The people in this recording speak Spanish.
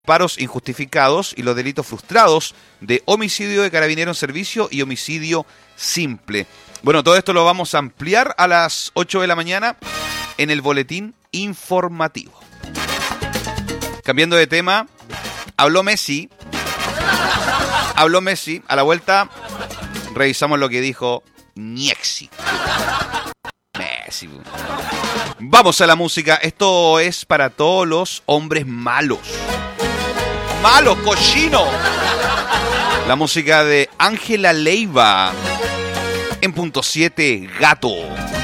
paros injustificados y los delitos frustrados de homicidio de carabinero en servicio y homicidio simple. Bueno, todo esto lo vamos a ampliar a las 8 de la mañana en el boletín informativo. Cambiando de tema, habló Messi. A la vuelta revisamos lo que dijo Messi. Vamos a la música. Esto es para todos los hombres malos. ¡Malos, cochino! La música de Ángela Leiva. En punto 7, Gato.